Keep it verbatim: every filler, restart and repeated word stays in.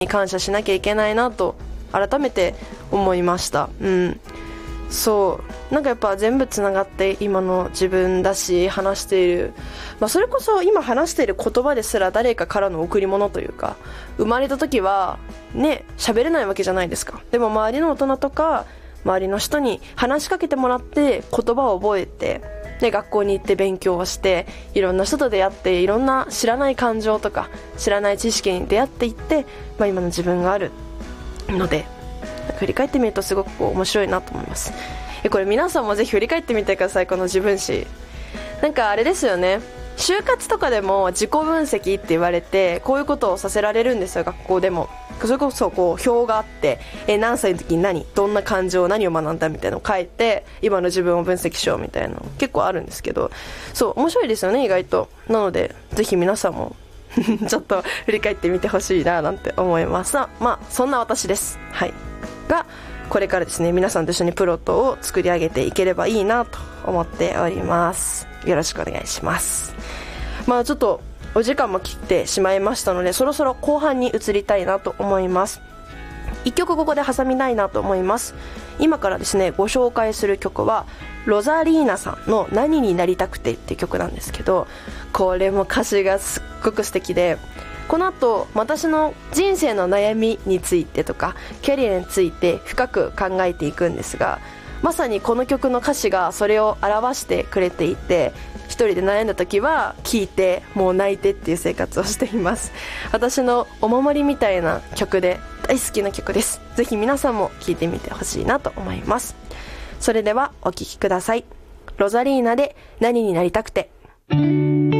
に感謝しなきゃいけないなと改めて思いました。うんそうなんかやっぱ全部つながって今の自分だし、話している、まあ、それこそ今話している言葉ですら誰かからの贈り物というか、生まれた時はね喋れないわけじゃないですか。でも周りの大人とか周りの人に話しかけてもらって言葉を覚えて、で学校に行って勉強をして、いろんな人と出会って、いろんな知らない感情とか知らない知識に出会っていって、まあ、今の自分があるので、振り返ってみるとすごく面白いなと思います。えこれ皆さんもぜひ振り返ってみてください。この自分史なんかあれですよね、就活とかでも自己分析って言われて、こういうことをさせられるんですよ。学校でもそれこそこう表があって、え何歳の時に何どんな感情何を学んだみたいなのを書いて、今の自分を分析しようみたいなの結構あるんですけど、そう面白いですよね意外と。なのでぜひ皆さんもちょっと振り返ってみてほしいななんて思います。まあそんな私ですはいがこれからですね、皆さんと一緒にプロットを作り上げていければいいなと思っております。よろしくお願いします。まあちょっとお時間も切ってしまいましたので、そろそろ後半に移りたいなと思います。一曲ここで挟みたいなと思います。今からですねご紹介する曲はロザリーナさんの何になりたくてっていう曲なんですけど、これも歌詞がすっごく素敵で、この後私の人生の悩みについてとかキャリアについて深く考えていくんですが、まさにこの曲の歌詞がそれを表してくれていて、一人で悩んだ時は聴いてもう泣いてっていう生活をしています。私のお守りみたいな曲で大好きな曲です。ぜひ皆さんも聴いてみてほしいなと思います。それではお聴きください。ロザリーナで何になりたくて。